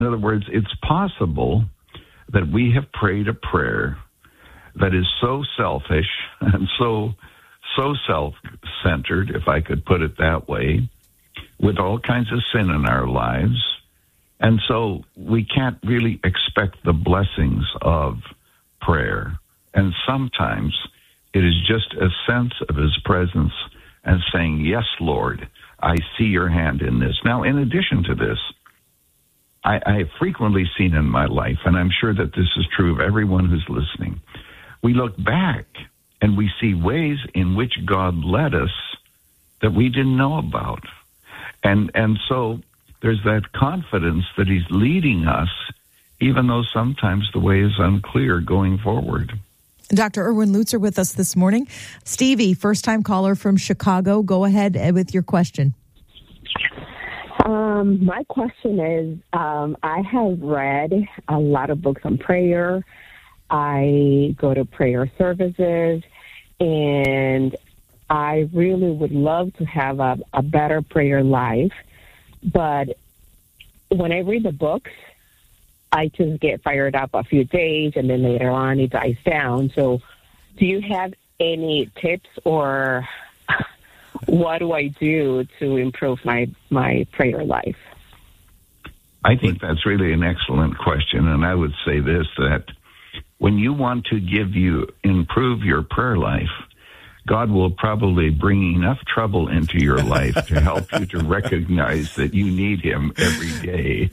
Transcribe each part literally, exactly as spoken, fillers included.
In other words, it's possible that we have prayed a prayer that is so selfish and so so self-centered, if I could put it that way, with all kinds of sin in our lives. And so we can't really expect the blessings of prayer. And sometimes it is just a sense of his presence and saying, yes, Lord, I see your hand in this. Now, in addition to this, I, I have frequently seen in my life, and I'm sure that this is true of everyone who's listening, we look back and we see ways in which God led us that we didn't know about. And and so there's that confidence that he's leading us, even though sometimes the way is unclear going forward. Doctor Erwin Lutzer with us this morning. Stevie, first-time caller from Chicago. Go ahead with your question. Um, my question is, um, I have read a lot of books on prayer. I go to prayer services, and I really would love to have a, a better prayer life. But when I read the books, I just get fired up a few days, and then later on it dies down. So do you have any tips, or what do I do to improve my, my prayer life? I think that's really an excellent question, and I would say this, that when you want to give you, improve your prayer life, God will probably bring enough trouble into your life to help you to recognize that you need him every day.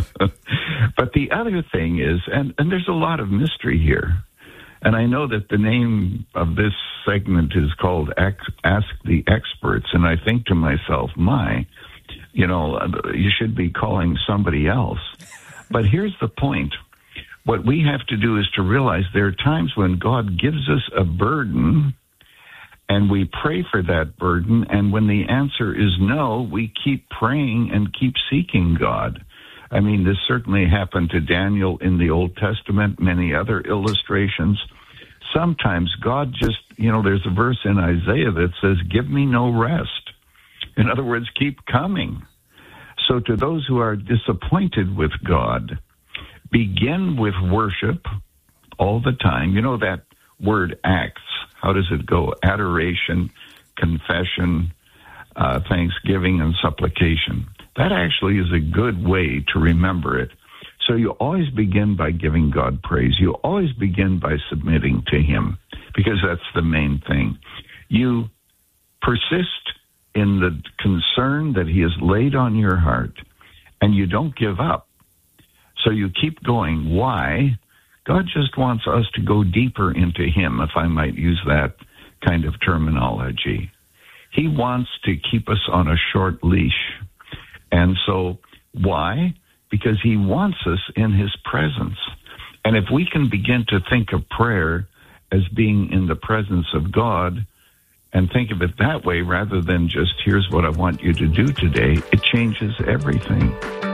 But the other thing is, and, and there's a lot of mystery here, and I know that the name of this segment is called Ask the Experts, and I think to myself, my, you know, you should be calling somebody else. But here's the point. What we have to do is to realize there are times when God gives us a burden, and we pray for that burden, and when the answer is no, we keep praying and keep seeking God. I mean, this certainly happened to Daniel in the Old Testament, many other illustrations. Sometimes God just, you know, there's a verse in Isaiah that says, give me no rest. In other words, keep coming. So to those who are disappointed with God, begin with worship all the time. You know that word acts. How does it go? Adoration, confession, uh, thanksgiving, and supplication. That actually is a good way to remember it. So you always begin by giving God praise. You always begin by submitting to him, because that's the main thing. You persist in the concern that he has laid on your heart, and you don't give up. So you keep going. Why? God just wants us to go deeper into him, if I might use that kind of terminology. He wants to keep us on a short leash. And so why? Because he wants us in his presence. And if we can begin to think of prayer as being in the presence of God, and think of it that way rather than just, here's what I want you to do today, it changes everything.